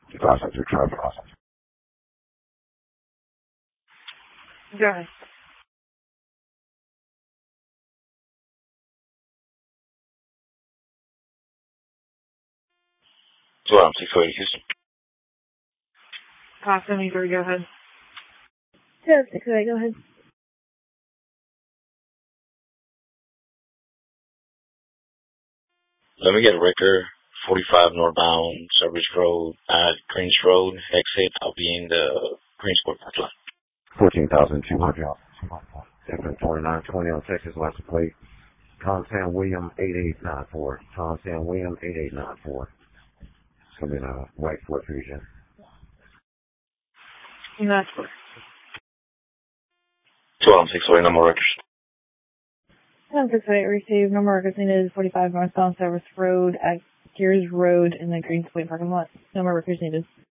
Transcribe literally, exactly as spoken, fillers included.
Process your traffic process. Go ahead. twelve six oh eight Houston. Cost seventy-three, go ahead. Yeah, six oh eight, go ahead. Let me get a record. forty-five northbound, Service Road, uh, Greens Road, exit. I'll be in the Greensport parking lot. fourteen thousand two hundred. F M twenty-nine twenty on Texas license plate. Tom Sam William eight eight nine four. Tom Sam William eight eight nine four. It's going to be in a white Ford Fusion. That's correct. twelve six oh eight, no more records. One six oh eight received. Number records needed forty-five northbound Service Road at Gears Road in the Green Point parking lot. No more records needed.